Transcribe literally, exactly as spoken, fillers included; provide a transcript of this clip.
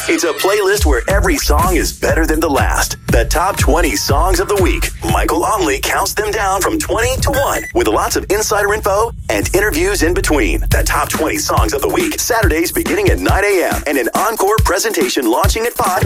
It's a playlist where every song is better than the last. The top twenty songs of the week. Michael Onley counts them down from twenty to one with lots of insider info and interviews in between. The top twenty songs of the week. Saturdays beginning at nine a.m. and an encore presentation launching at five.